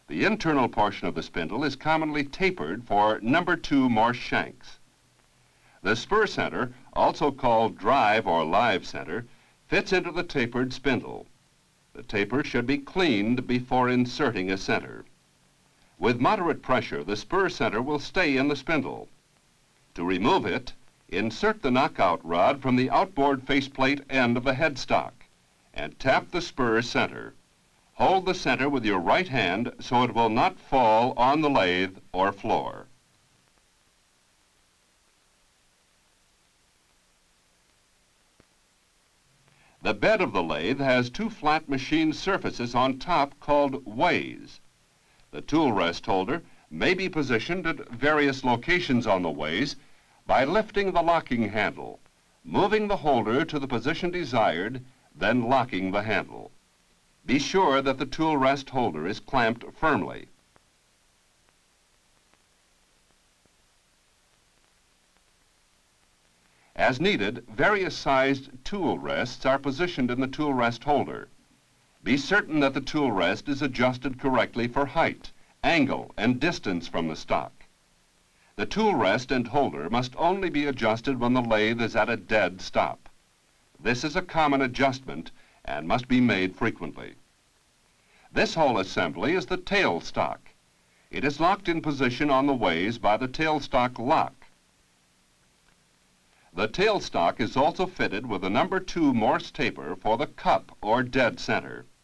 The internal portion of the spindle is commonly tapered for number 2 Morse shanks. The spur center, also called drive or live center, fits into the tapered spindle. The taper should be cleaned before inserting a center. With moderate pressure, the spur center will stay in the spindle. To remove it, insert the knockout rod from the outboard faceplate end of the headstock and tap the spur center. Hold the center with your right hand so it will not fall on the lathe or floor. The bed of the lathe has 2 flat machine surfaces on top called ways. The tool rest holder may be positioned at various locations on the ways by lifting the locking handle, moving the holder to the position desired, then locking the handle. Be sure that the tool rest holder is clamped firmly. As needed, various sized tool rests are positioned in the tool rest holder. Be certain that the tool rest is adjusted correctly for height, angle, and distance from the stock. The tool rest and holder must only be adjusted when the lathe is at a dead stop. This is a common adjustment and must be made frequently. This whole assembly is the tailstock. It is locked in position on the ways by the tailstock lock. The tailstock is also fitted with a number 2 Morse taper for the cup or dead center.